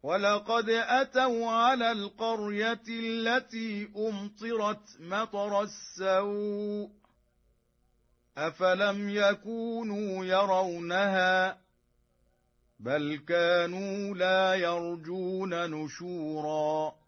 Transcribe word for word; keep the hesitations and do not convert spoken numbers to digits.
وَلَقَدْ أَتَوْا عَلَى الْقَرْيَةِ الَّتِي أُمْطِرَتْ مَطَرَ السَّوْءِ أَفَلَمْ يَكُونُوا يَرَوْنَهَا بَلْ كَانُوا لَا يَرْجُونَ نُشُورًا